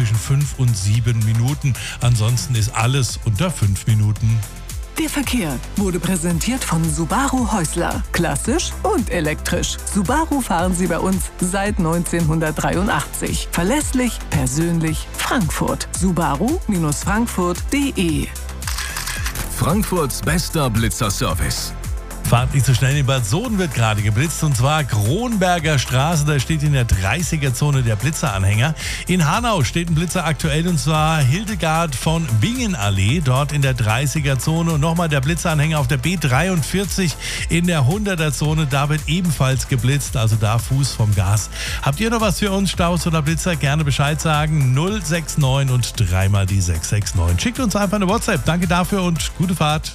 zwischen 5 und 7 Minuten. Ansonsten ist alles unter 5 Minuten. Der Verkehr wurde präsentiert von Subaru Häusler. Klassisch und elektrisch. Subaru fahren Sie bei uns seit 1983. Verlässlich, persönlich, Frankfurt. Subaru-Frankfurt.de. Frankfurts bester Blitzerservice. Fahrt nicht so schnell, in Bad Soden wird gerade geblitzt, und zwar Kronberger Straße, da steht in der 30er-Zone der Blitzeranhänger. In Hanau steht ein Blitzer aktuell, und zwar Hildegard von Bingenallee, dort in der 30er-Zone. Und nochmal der Blitzeranhänger auf der B43 in der 100er-Zone, da wird ebenfalls geblitzt, also da Fuß vom Gas. Habt ihr noch was für uns, Staus oder Blitzer? Gerne Bescheid sagen, 069 und 3 mal die 669. Schickt uns einfach eine WhatsApp, danke dafür und gute Fahrt.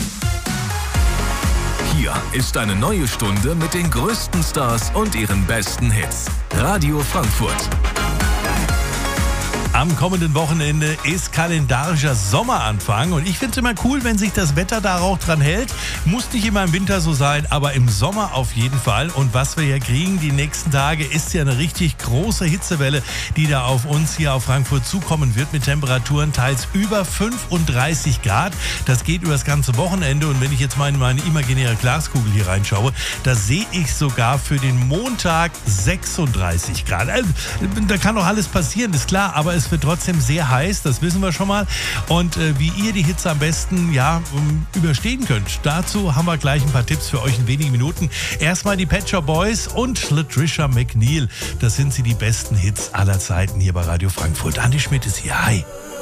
Hier ist eine neue Stunde mit den größten Stars und ihren besten Hits. Radio Frankfurt. Am kommenden Wochenende ist kalendarischer Sommeranfang und ich finde es immer cool, wenn sich das Wetter da auch dran hält. Muss nicht immer im Winter so sein, aber im Sommer auf jeden Fall. Und was wir ja kriegen die nächsten Tage, ist ja eine richtig große Hitzewelle, die da auf uns hier auf Frankfurt zukommen wird, mit Temperaturen teils über 35 Grad. Das geht über das ganze Wochenende, und wenn ich jetzt mal in meine imaginäre Glaskugel hier reinschaue, da sehe ich sogar für den Montag 36 Grad. Da kann doch alles passieren, ist klar, aber es wird trotzdem sehr heiß, das wissen wir schon mal. Und wie ihr die Hitze am besten überstehen könnt, dazu haben wir gleich ein paar Tipps für euch in wenigen Minuten. Erstmal die Pet Shop Boys und Latricia McNeil. Das sind die besten Hits aller Zeiten hier bei Radio Frankfurt. Andi Schmidt ist hier. Hi.